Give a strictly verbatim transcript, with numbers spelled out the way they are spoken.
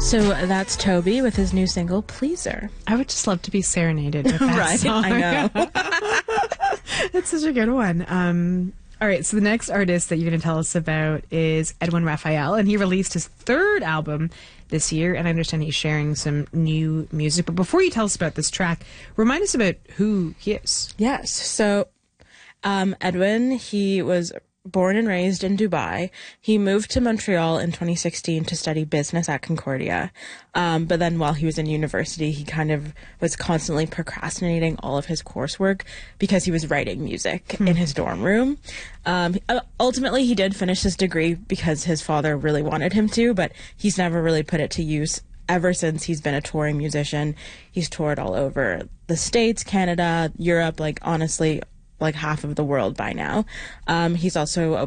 So that's Toby with his new single, Pleaser. I would just love to be serenaded with that Right, song. I know. It's such a good one. Um, all right, so the next artist that you're going to tell us about is Edwin Raphael, and he released his third album this year, and I understand he's sharing some new music. But before you tell us about this track, remind us about who he is. Yes, so um, Edwin, he was born and raised in Dubai. He moved to Montreal in twenty sixteen to study business at Concordia. Um, but then while he was in university, he kind of was constantly procrastinating all of his coursework because he was writing music hmm. in his dorm room. Um, ultimately, he did finish his degree because his father really wanted him to, but he's never really put it to use ever since he's been a touring musician. He's toured all over the States, Canada, Europe, like honestly, like half of the world by now. Um, he's also